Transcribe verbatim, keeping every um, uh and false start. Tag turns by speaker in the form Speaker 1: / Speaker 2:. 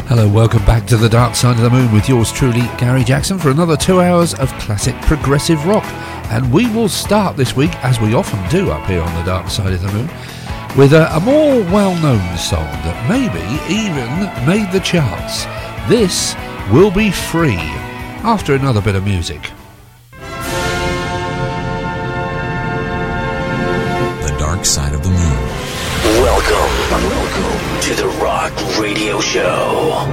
Speaker 1: Hello, welcome back to the Dark Side of the Moon with yours truly, Gary Jackson, for another two hours of classic progressive rock. And we will start this week, as we often do up here on the Dark Side of the Moon, with a, a more well-known song that maybe even made the charts. This will be Free, after another bit of music.
Speaker 2: The Dark Side of the Moon.
Speaker 3: Welcome, welcome to the Rock Radio Show.